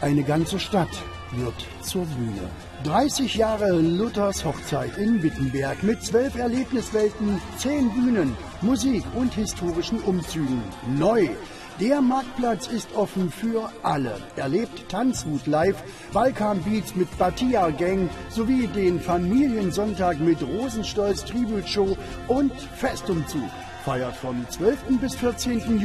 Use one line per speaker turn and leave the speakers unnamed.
Eine ganze Stadt wird zur Bühne. 30 Jahre Luthers Hochzeit in Wittenberg mit 12 Erlebniswelten, 10 Bühnen, Musik und historischen Umzügen. Neu. Der Marktplatz ist offen für alle. Erlebt Tanzwut live, Balkan-Beats mit Batia Gang sowie den Familiensonntag mit Rosenstolz Tribute Show und Festumzug. Feiert vom 12. bis 14.